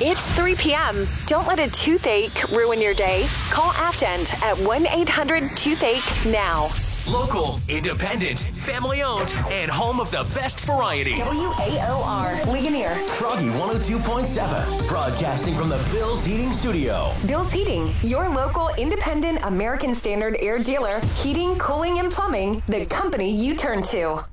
It's 3 p.m. Don't let a toothache ruin your day. Call Aftend at 1-800-TOOTHACHE now. Local, independent, family-owned, and home of the best variety. WAOR, Ligonier. Froggy 102.7, broadcasting from the Bill's Heating Studio. Bill's Heating, your local independent American Standard air dealer. Heating, cooling, and plumbing, the company you turn to.